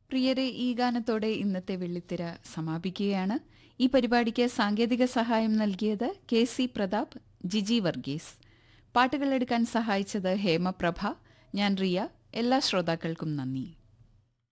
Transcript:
പ്രിയരെ, ഈ ഗാനത്തോടെ ഇന്നത്തെ വെള്ളിത്തിര സമാപിക്കുകയാണ്. ഈ പരിപാടിക്ക് സാങ്കേതിക സഹായം നൽകിയത് KC പ്രതാപ്, ജിജി വർഗീസ്. പാട്ടുകളെടുക്കാൻ സഹായിച്ചത് ഹേമപ്രഭ. ഞാൻ റിയ. എല്ലാ ശ്രോതാക്കൾക്കും നന്ദി.